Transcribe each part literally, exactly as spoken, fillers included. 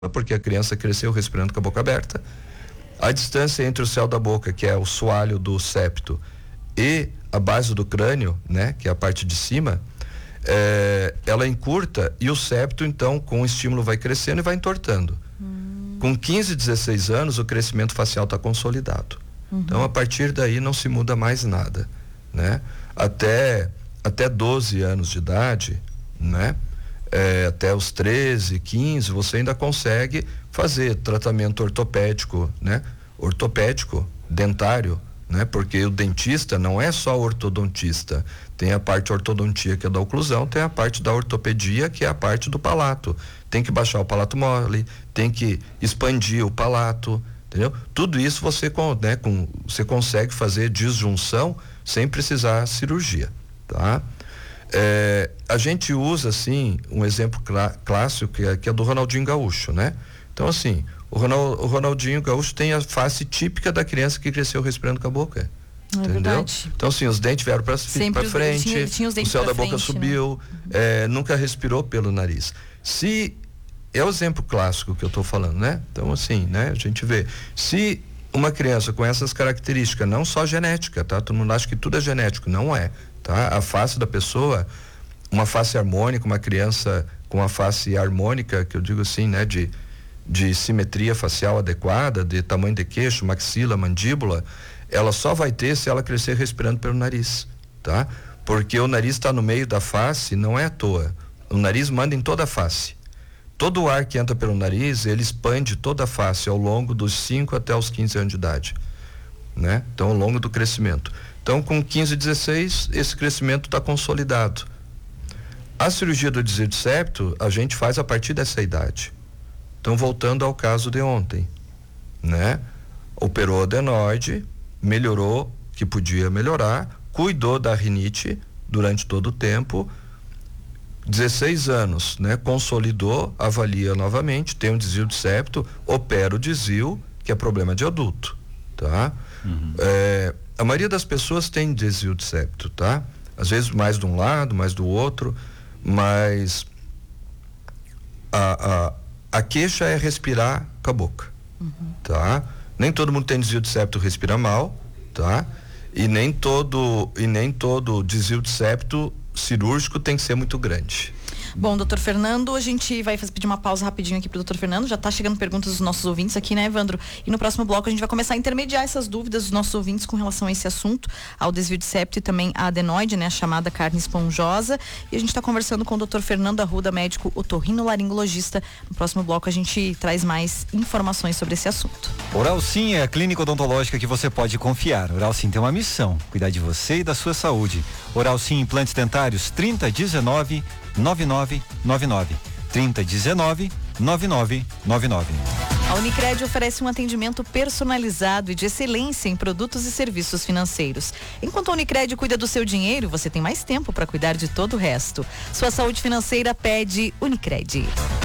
porque a criança cresceu respirando com a boca aberta. A distância entre o céu da boca, que é o soalho do septo, e a base do crânio, né, que é a parte de cima, é, ela encurta e o septo, então, com o estímulo vai crescendo e vai entortando. Hum. Com quinze, dezesseis anos, o crescimento facial está consolidado. Uhum. Então, a partir daí não se muda mais nada, né? Até, até doze anos de idade, né? É, até os treze, quinze, você ainda consegue fazer tratamento ortopédico, né? Ortopédico, dentário, né? Porque o dentista não é só ortodontista, tem a parte ortodontia, que é da oclusão, tem a parte da ortopedia, que é a parte do palato. Tem que baixar o palato mole, tem que expandir o palato, entendeu? Tudo isso você, com, né, com, você consegue fazer disjunção sem precisar cirurgia, tá? É, a gente usa, assim, um exemplo clá, clássico que é, que é do Ronaldinho Gaúcho, né? Então, assim, o, Ronald, o Ronaldinho Gaúcho tem a face típica da criança que cresceu respirando com a boca. É, entendeu? Verdade. Então, assim, os dentes vieram para frente, tinha, tinha o céu da boca frente, subiu, né? é, nunca respirou pelo nariz. Se é o exemplo clássico que eu estou falando, né? Então, assim, né? A gente vê, se uma criança com essas características, não só genética, tá? Todo mundo acha que tudo é genético, não é, tá? A face da pessoa, uma face harmônica, uma criança com a face harmônica, que eu digo assim, né? De, de simetria facial adequada, de tamanho de queixo, maxila, mandíbula, ela só vai ter se ela crescer respirando pelo nariz, tá? Porque o nariz está no meio da face, não é à toa. O nariz manda em toda a face. Todo o ar que entra pelo nariz, ele expande toda a face ao longo dos cinco até os quinze anos de idade, né? Então, ao longo do crescimento. Então, com quinze, dezesseis, esse crescimento está consolidado. A cirurgia do desvio de septo, a gente faz a partir dessa idade. Então, voltando ao caso de ontem, né? Operou o adenoide, melhorou, que podia melhorar, cuidou da rinite durante todo o tempo, dezesseis anos, né? Consolidou, avalia novamente, tem um desvio de septo, opera o desvio, que é problema de adulto, tá? Uhum. É, a maioria das pessoas tem desvio de septo, tá? Às vezes mais de um lado, mais do outro, mas a, a, a queixa é respirar com a boca, uhum. tá? Nem todo mundo tem desvio de septo respira mal, tá? E nem todo, e nem todo desvio de septo cirúrgico tem que ser muito grande. Bom, doutor Fernando, a gente vai fazer, pedir uma pausa rapidinho aqui pro doutor Fernando, já tá chegando perguntas dos nossos ouvintes aqui, né, Evandro? E no próximo bloco a gente vai começar a intermediar essas dúvidas dos nossos ouvintes com relação a esse assunto, ao desvio de septo e também à adenoide, né, a chamada carne esponjosa. E a gente tá conversando com o doutor Fernando Arruda, médico otorrinolaringologista. No próximo bloco a gente traz mais informações sobre esse assunto. Oral Sim é a clínica odontológica que você pode confiar. Oral Sim tem uma missão, cuidar de você e da sua saúde. Oral Sim implantes dentários trinta dezenove nove nove nove nove trinta dezenove nove nove nove nove. A Unicred oferece um atendimento personalizado e de excelência em produtos e serviços financeiros. Enquanto a Unicred cuida do seu dinheiro, você tem mais tempo para cuidar de todo o resto. Sua saúde financeira pede Unicred.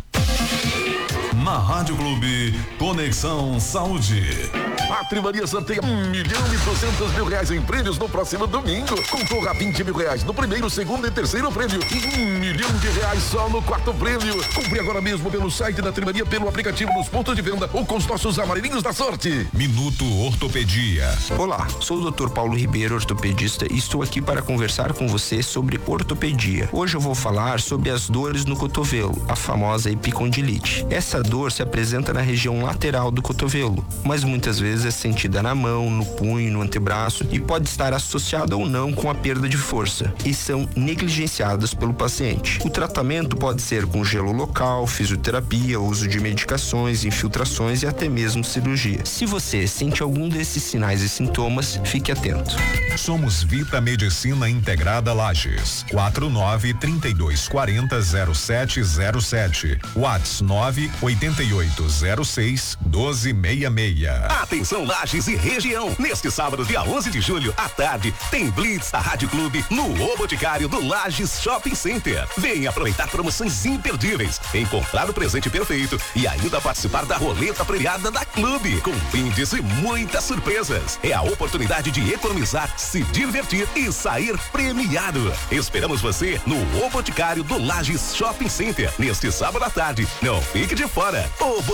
Na Rádio Clube, Conexão Saúde. A Trimania sorteia um milhão e duzentos mil reais em prêmios no próximo domingo. Concorra a vinte mil reais no primeiro, segundo e terceiro prêmio. E um milhão de reais só no quarto prêmio. Compre agora mesmo pelo site da Trimania, pelo aplicativo nos pontos de venda ou com os nossos amarelinhos da sorte. Minuto Ortopedia. Olá, sou o doutor Paulo Ribeiro, ortopedista, e estou aqui para conversar com você sobre ortopedia. Hoje eu vou falar sobre as dores no cotovelo, a famosa epicondilite. Essa dor se apresenta na região lateral do cotovelo, mas muitas vezes é sentida na mão, no punho, no antebraço e pode estar associada ou não com a perda de força e são negligenciadas pelo paciente. O tratamento pode ser com gelo local, fisioterapia, uso de medicações, infiltrações e até mesmo cirurgia. Se você sente algum desses sinais e sintomas, fique atento. Somos Vita Medicina Integrada Lages. quatro nove, trinta e dois, quarenta, zero sete zero sete. WhatsApp nove oito oito zero seis, doze sessenta e seis. Atenção Lages e região. Neste sábado, dia onze de julho, à tarde, tem Blitz da Rádio Clube no O Boticário do Lages Shopping Center. Venha aproveitar promoções imperdíveis, encontrar o presente perfeito e ainda participar da roleta premiada da Clube, com brindes e muitas surpresas. É a oportunidade de economizar, se divertir e sair premiado. Esperamos você no O Boticário do Lages Shopping Center, neste sábado à tarde. Não fique de fora. agora. O